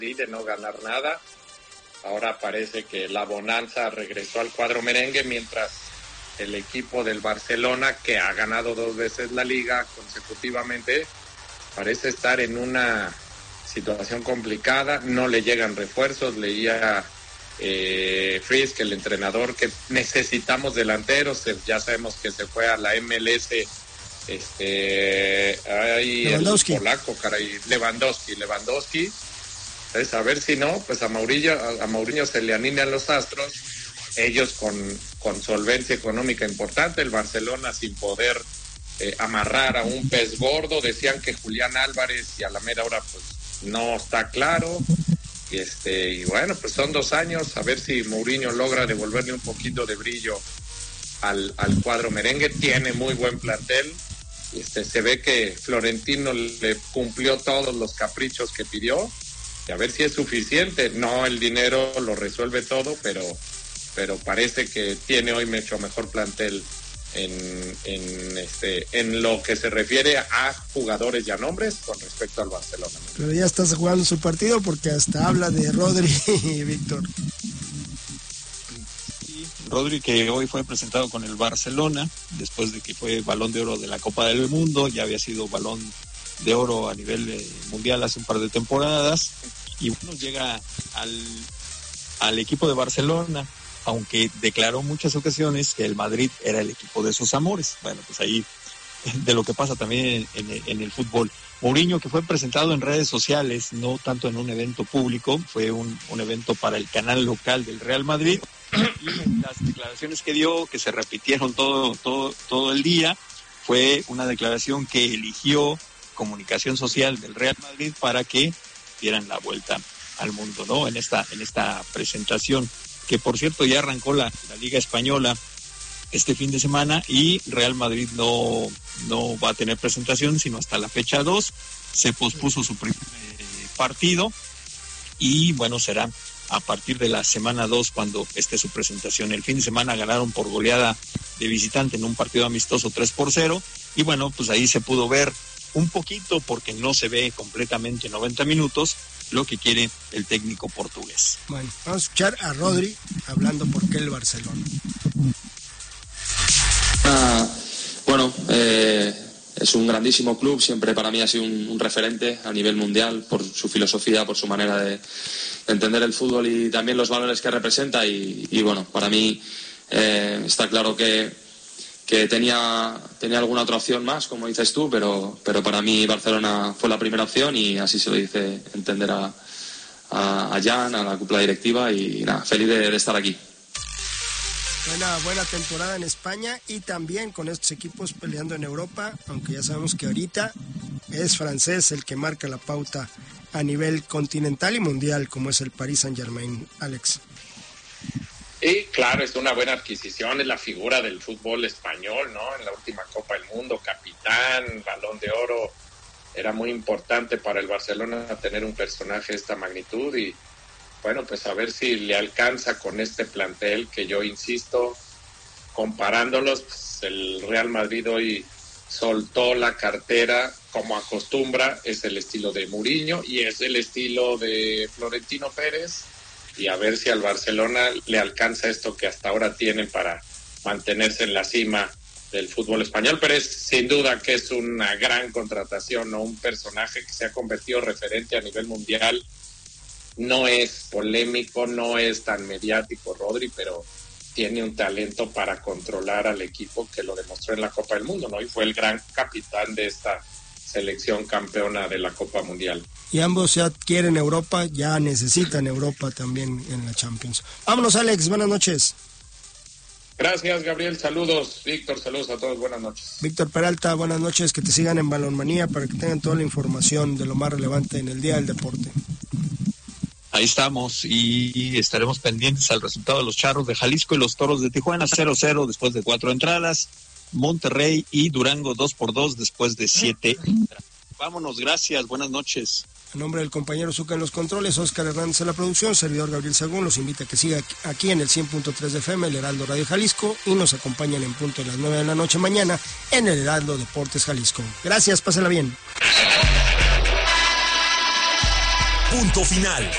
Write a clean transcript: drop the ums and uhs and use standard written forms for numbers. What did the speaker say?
de no ganar nada. Ahora parece que la bonanza regresó al cuadro merengue, mientras el equipo del Barcelona, que ha ganado 2 veces la liga consecutivamente, parece estar en una situación complicada. No le llegan refuerzos. Leía Frisk, el entrenador, que necesitamos delanteros. Ya sabemos que se fue a la MLS Lewandowski. El polaco, Lewandowski. Entonces, a ver si no, pues a Mourinho se le alinean los astros. Ellos con solvencia económica importante, el Barcelona sin poder amarrar a un pez gordo. Decían que Julián Álvarez, y a la mera hora pues no está claro. Y bueno, pues son 2 años, a ver si Mourinho logra devolverle un poquito de brillo al cuadro merengue. Tiene muy buen plantel. Se ve que Florentino le cumplió todos los caprichos que pidió, y a ver si es suficiente. No, el dinero lo resuelve todo, pero parece que tiene hoy mucho mejor plantel en lo que se refiere a jugadores y a nombres con respecto al Barcelona. Pero ya estás jugando su partido, porque hasta habla de Rodri y Víctor. Rodri, que hoy fue presentado con el Barcelona, después de que fue Balón de Oro de la Copa del Mundo, ya había sido Balón de Oro a nivel mundial hace un par de temporadas, y bueno, llega al equipo de Barcelona, aunque declaró muchas ocasiones que el Madrid era el equipo de sus amores. Bueno, pues ahí de lo que pasa también en el fútbol. Mourinho, que fue presentado en redes sociales, no tanto en un evento público, fue un evento para el canal local del Real Madrid, y las declaraciones que dio, que se repitieron todo el día, fue una declaración que eligió Comunicación Social del Real Madrid para que dieran la vuelta al mundo, ¿no? En esta presentación, que por cierto ya arrancó la Liga Española este fin de semana, y Real Madrid no va a tener presentación sino hasta la fecha 2. Se pospuso su primer partido, y bueno, será a partir de la semana 2 cuando esté su presentación. El fin de semana ganaron por goleada de visitante en un partido amistoso 3-0, y bueno, pues ahí se pudo ver un poquito, porque no se ve completamente 90 minutos, lo que quiere el técnico portugués. Bueno, vamos a escuchar a Rodri hablando por qué el Barcelona. Es un grandísimo club, siempre para mí ha sido un referente a nivel mundial por su filosofía, por su manera de entender el fútbol y también los valores que representa, y bueno, para mí está claro que tenía alguna otra opción más, como dices tú, pero para mí Barcelona fue la primera opción, y así se lo dice entender a Jan, a la cúpula directiva, y nada, feliz de estar aquí. Buena temporada en España, y también con estos equipos peleando en Europa, aunque ya sabemos que ahorita es francés el que marca la pauta a nivel continental y mundial, como es el Paris Saint-Germain. Alex. Y claro, es una buena adquisición, es la figura del fútbol español, ¿no? En la última Copa del Mundo, capitán, Balón de Oro. Era muy importante para el Barcelona tener un personaje de esta magnitud, y bueno, pues a ver si le alcanza con este plantel, que yo insisto, comparándolos, pues el Real Madrid hoy soltó la cartera como acostumbra. Es el estilo de Mourinho y es el estilo de Florentino Pérez, y a ver si al Barcelona le alcanza esto que hasta ahora tienen para mantenerse en la cima del fútbol español. Pero es sin duda que es una gran contratación, ¿no? Un personaje que se ha convertido referente a nivel mundial. No es polémico, no es tan mediático Rodri, pero tiene un talento para controlar al equipo, que lo demostró en la Copa del Mundo, ¿no? Y fue el gran capitán de esta selección campeona de la Copa Mundial. Y ambos ya quieren Europa, ya necesitan Europa también en la Champions. Vámonos, Alex, buenas noches. Gracias, Gabriel, saludos. Víctor, saludos a todos, buenas noches. Víctor Peralta, buenas noches, que te sigan en Balonmanía para que tengan toda la información de lo más relevante en el día del deporte. Ahí estamos, y estaremos pendientes al resultado de los Charros de Jalisco y los Toros de Tijuana, 0-0 después de 4 entradas, Monterrey y Durango 2-2 después de 7 entradas. Vámonos, gracias, buenas noches. En nombre del compañero Zucca en los controles, Oscar Hernández en la producción, servidor Gabriel Sagún, los invita a que siga aquí en el 100.3 de FM, el Heraldo Radio Jalisco, y nos acompañan en punto de las 9 de la noche mañana en el Heraldo Deportes Jalisco. Gracias, pásenla bien. Punto Final.